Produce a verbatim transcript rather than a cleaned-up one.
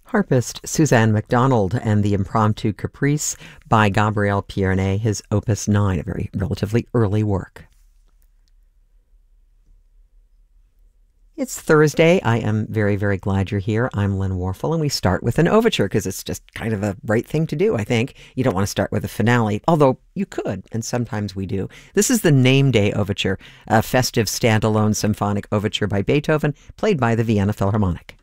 Harpist Suzanne MacDonald and the Impromptu Caprice by Gabriel Pierné, his Opus nine, a very relatively early work. It's Thursday. I am very, very glad you're here. I'm Lynn Warfel, and we start with an overture because it's just kind of a right thing to do, I think. You don't want to start with a finale, although you could, and sometimes we do. This is the Name Day Overture, a festive standalone symphonic overture by Beethoven, played by the Vienna Philharmonic.